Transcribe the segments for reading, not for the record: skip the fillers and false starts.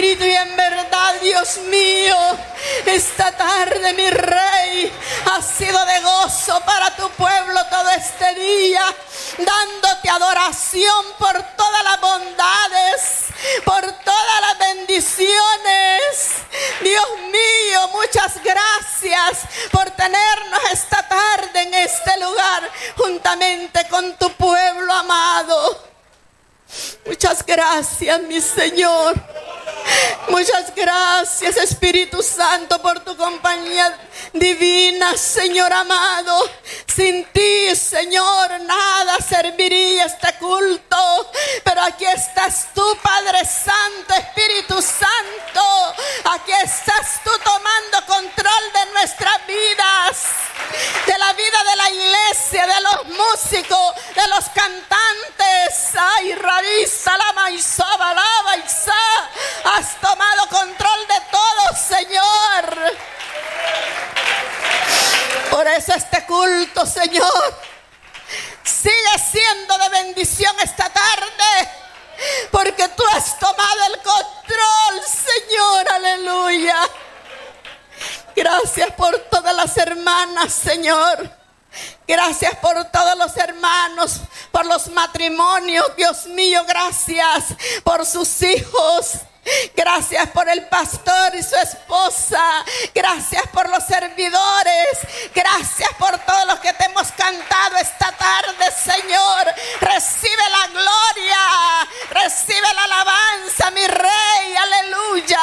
espíritu y en verdad, Dios mío, esta tarde, mi Rey, ha sido de gozo para tu pueblo todo este día, dándote adoración por todas las bondades, por todas las bendiciones. Dios mío, muchas gracias por tenernos esta tarde en este lugar juntamente con tu pueblo amado. Muchas gracias, mi Señor. Muchas gracias, Espíritu Santo, por tu compañía divina, Señor amado. Sin ti, Señor, nada serviría este culto. Pero aquí estás tú, Padre Santo, Espíritu Santo. Aquí estás tú tomando control de nuestras vidas, de la vida de la iglesia, de los músicos, de los cantantes. Ay, Rabisa, la maizaba, la maizá. Has tomado control de todo, Señor. Por eso este culto, Señor, sigue siendo de bendición esta tarde, porque tú has tomado el control, Señor. Aleluya. Gracias por todas las hermanas, Señor. Gracias por todos los hermanos, por los matrimonios, Dios mío. Gracias por sus hijos. Gracias por el pastor y su esposa. Gracias por los servidores. Gracias por todos los que te hemos cantado esta tarde, Señor. Recibe la gloria, recibe la alabanza, mi Rey. Aleluya.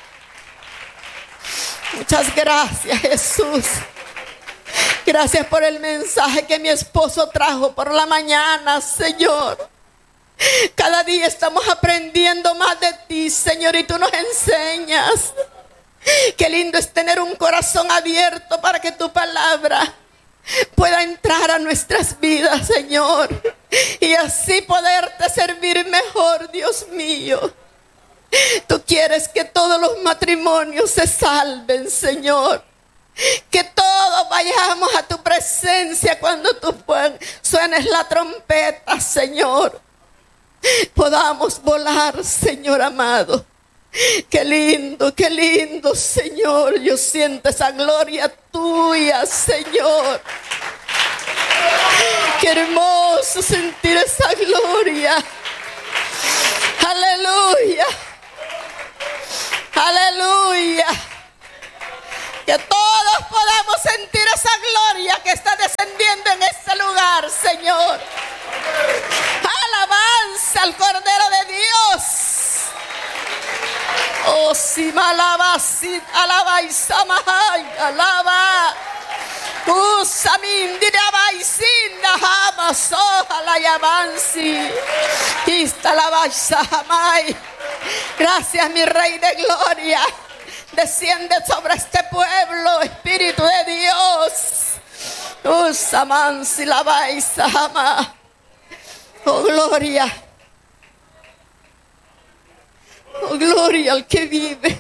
Muchas gracias, Jesús. Gracias por el mensaje que mi esposo trajo por la mañana, Señor. Cada día estamos aprendiendo más de ti, Señor, y tú nos enseñas. Qué lindo es tener un corazón abierto para que tu palabra pueda entrar a nuestras vidas, Señor, y así poderte servir mejor, Dios mío. Tú quieres que todos los matrimonios se salven, Señor. Que todos vayamos a tu presencia cuando tú suenes la trompeta, Señor. Podamos volar, Señor amado. Qué lindo, Señor. Yo siento esa gloria tuya, Señor. Qué hermoso sentir esa gloria. Aleluya. Aleluya. Que todos podamos sentir esa gloria que está descendiendo en este lugar, Señor. Alabanza al Cordero de Dios. Oh, si malaba, si alaba y samahai, alaba. Usamin diraba y sinda jamás, ojalá y avanci. Ista la samai. Gracias, mi Rey de gloria. Desciende sobre este pueblo, Espíritu de Dios. Usaman si la sama. Oh, gloria. Oh, gloria al que vive.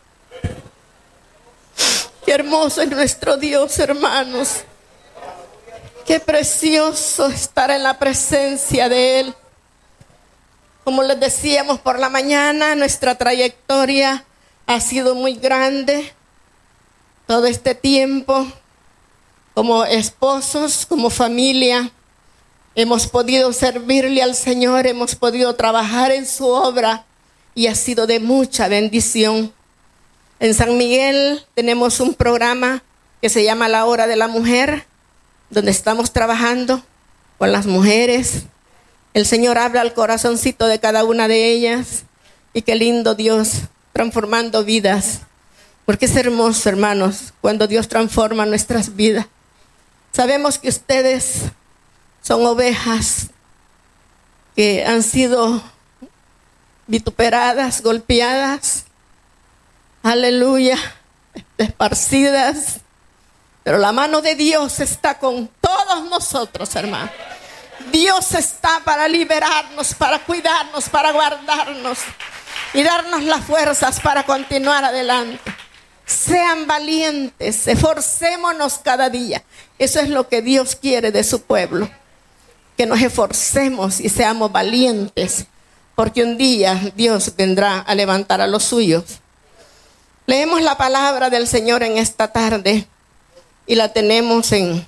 Qué hermoso es nuestro Dios, hermanos. Qué precioso estar en la presencia de Él. Como les decíamos por la mañana, nuestra trayectoria ha sido muy grande. Todo este tiempo, como esposos, como familia, hemos podido servirle al Señor, hemos podido trabajar en su obra y ha sido de mucha bendición. En San Miguel tenemos un programa que se llama La Hora de la Mujer, donde estamos trabajando con las mujeres. El Señor habla al corazoncito de cada una de ellas y qué lindo Dios transformando vidas. Porque es hermoso, hermanos, cuando Dios transforma nuestras vidas. Sabemos que ustedes son ovejas que han sido vituperadas, golpeadas, aleluya, esparcidas, pero la mano de Dios está con todos nosotros, hermanos. Dios está para liberarnos, para cuidarnos, para guardarnos y darnos las fuerzas para continuar adelante. Sean valientes, esforcémonos cada día. Eso es lo que Dios quiere de su pueblo, que nos esforcemos y seamos valientes porque un día Dios vendrá a levantar a los suyos. Leemos la palabra del Señor en esta tarde y la tenemos en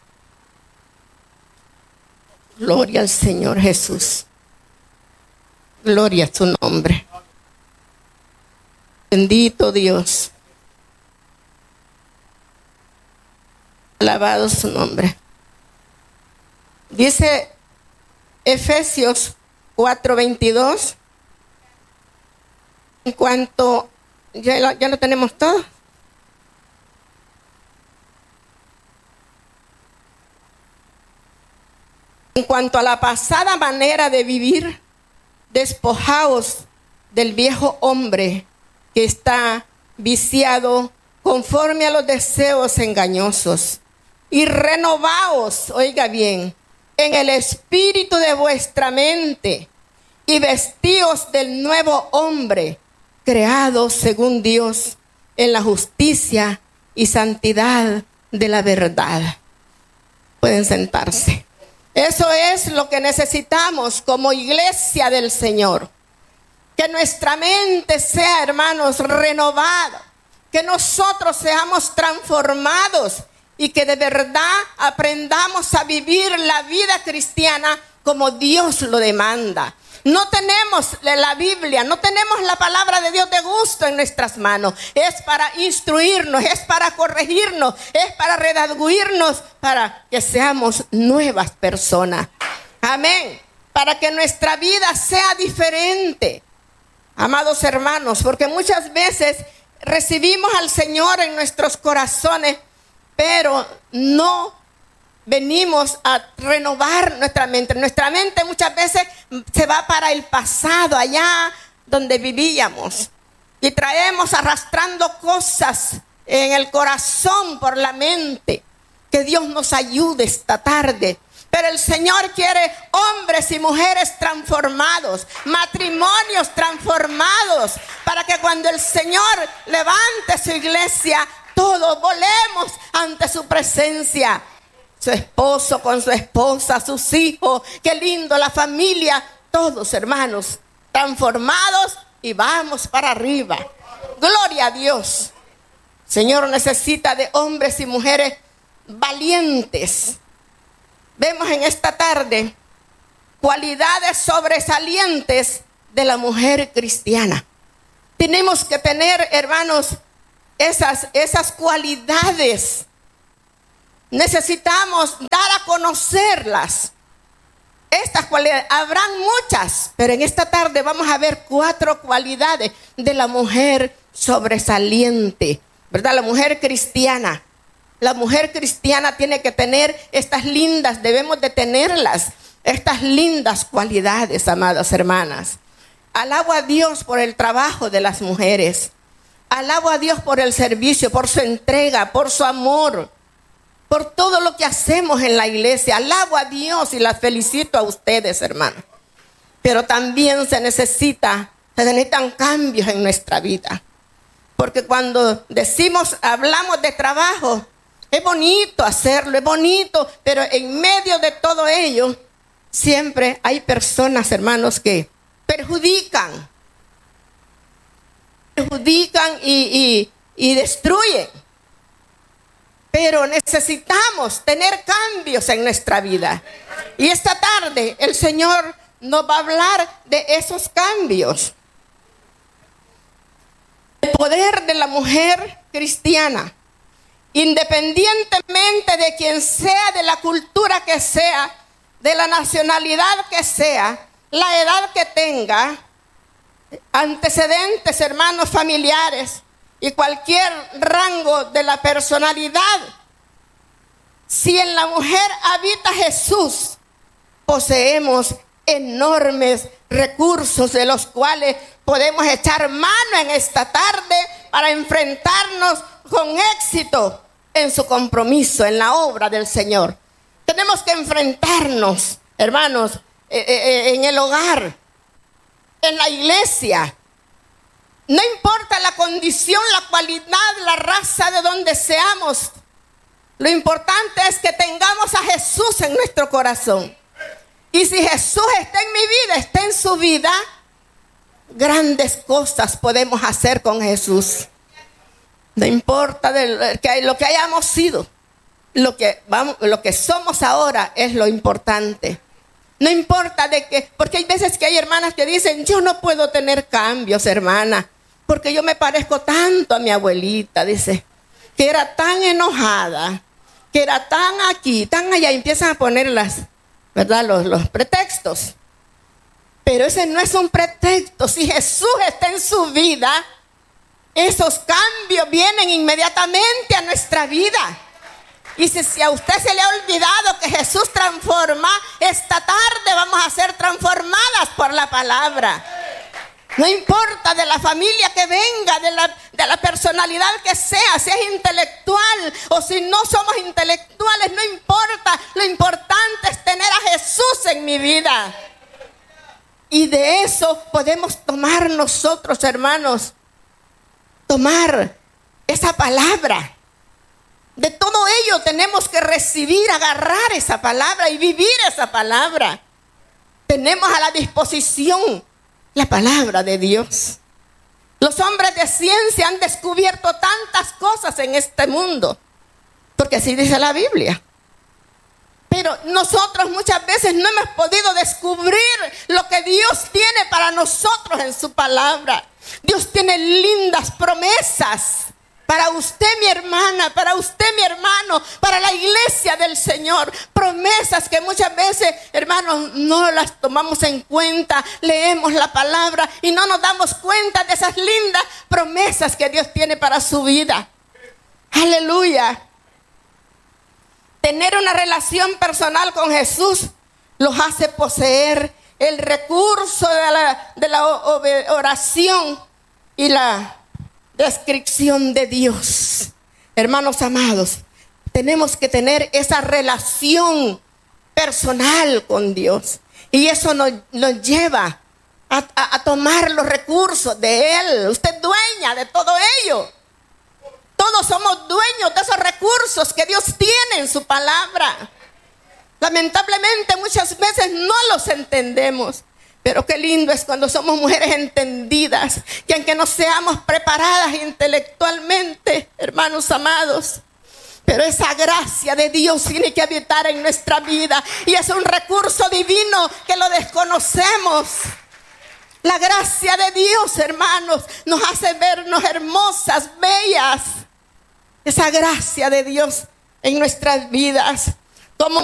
Gloria al Señor Jesús. Gloria a su nombre. Bendito Dios. Alabado su nombre. Dice Efesios 4:22. En cuanto, ya lo tenemos todo. En cuanto a la pasada manera de vivir, despojaos del viejo hombre que está viciado conforme a los deseos engañosos y renovaos, oiga bien, en el espíritu de vuestra mente y vestíos del nuevo hombre, creado según Dios en la justicia y santidad de la verdad. Pueden sentarse. Eso es lo que necesitamos como iglesia del Señor. Que nuestra mente sea, hermanos, renovada. Que nosotros seamos transformados y que de verdad aprendamos a vivir la vida cristiana como Dios lo demanda. No tenemos la Biblia, no tenemos la palabra de Dios de gusto en nuestras manos. Es para instruirnos, es para corregirnos, es para redarguirnos, para que seamos nuevas personas. Amén. Para que nuestra vida sea diferente. Amados hermanos, porque muchas veces recibimos al Señor en nuestros corazones, pero no venimos a renovar nuestra mente. Nuestra mente muchas veces se va para el pasado, allá donde vivíamos. Y traemos arrastrando cosas en el corazón por la mente. Que Dios nos ayude esta tarde. Pero el Señor quiere hombres y mujeres transformados, matrimonios transformados, para que cuando el Señor levante su iglesia, todos volemos ante su presencia. Su esposo con su esposa, sus hijos, qué lindo la familia, todos hermanos, transformados y vamos para arriba. Gloria a Dios. Señor necesita de hombres y mujeres valientes. Vemos en esta tarde cualidades sobresalientes de la mujer cristiana. Tenemos que tener, hermanos, esas cualidades. Necesitamos dar a conocerlas. Estas cualidades, habrán muchas, pero en esta tarde vamos a ver 4 cualidades de la mujer sobresaliente, ¿verdad? La mujer cristiana. La mujer cristiana tiene que tener estas lindas, debemos de tenerlas, estas lindas cualidades, amadas hermanas. Alabo a Dios por el trabajo de las mujeres. Alabo a Dios por el servicio, por su entrega, por su amor, por todo lo que hacemos en la iglesia. Alabo a Dios y las felicito a ustedes, hermanos. Pero también se necesitan cambios en nuestra vida. Porque cuando hablamos de trabajo, es bonito hacerlo, es bonito, pero en medio de todo ello, siempre hay personas, hermanos, que perjudican y destruyen. Pero necesitamos tener cambios en nuestra vida. Y esta tarde el Señor nos va a hablar de esos cambios. El poder de la mujer cristiana, independientemente de quien sea, de la cultura que sea, de la nacionalidad que sea, la edad que tenga, antecedentes, hermanos, familiares y cualquier rango de la personalidad. Si en la mujer habita Jesús, poseemos enormes recursos de los cuales podemos echar mano en esta tarde para enfrentarnos con éxito en su compromiso, en la obra del Señor. Tenemos que enfrentarnos, hermanos, en el hogar, en la iglesia. No importa la condición, la cualidad, la raza de donde seamos. Lo importante es que tengamos a Jesús en nuestro corazón. Y si Jesús está en mi vida, está en su vida, grandes cosas podemos hacer con Jesús. No importa lo que hayamos sido, lo que somos ahora es lo importante. No importa porque hay veces que hay hermanas que dicen, yo no puedo tener cambios, hermana, porque yo me parezco tanto a mi abuelita, dice, que era tan enojada, que era tan aquí, tan allá, y empiezan a poner ¿verdad? Los pretextos. Pero ese no es un pretexto. Si Jesús está en su vida, esos cambios vienen inmediatamente a nuestra vida. Y si a usted se le ha olvidado que Jesús transforma, esta tarde vamos a ser transformadas por la palabra. No importa de la familia que venga, de la personalidad que sea, si es intelectual o si no somos intelectuales, no importa. Lo importante es tener a Jesús en mi vida. Y de eso podemos tomar nosotros, hermanos, tomar esa palabra. De todo ello tenemos que recibir, agarrar esa palabra y vivir esa palabra. Tenemos a la disposición la palabra de Dios. Los hombres de ciencia han descubierto tantas cosas en este mundo, porque así dice la Biblia. Pero nosotros muchas veces no hemos podido descubrir lo que Dios tiene para nosotros en su palabra. Dios tiene lindas promesas para usted, mi hermana, para usted, mi hermano, para la iglesia del Señor. Promesas que muchas veces, hermanos, no las tomamos en cuenta. Leemos la palabra y no nos damos cuenta de esas lindas promesas que Dios tiene para su vida. Aleluya. Tener una relación personal con Jesús los hace poseer el recurso de la oración y la descripción de Dios. Hermanos amados, tenemos que tener esa relación personal con Dios. Y eso nos lleva a tomar los recursos de Él. Usted es dueña de todo ello. Todos somos dueños de esos recursos que Dios tiene en su palabra. Lamentablemente muchas veces no los entendemos. Pero qué lindo es cuando somos mujeres entendidas, que aunque no seamos preparadas intelectualmente, hermanos amados, pero esa gracia de Dios tiene que habitar en nuestra vida. Y es un recurso divino que lo desconocemos. La gracia de Dios, hermanos, nos hace vernos hermosas, bellas. Esa gracia de Dios en nuestras vidas.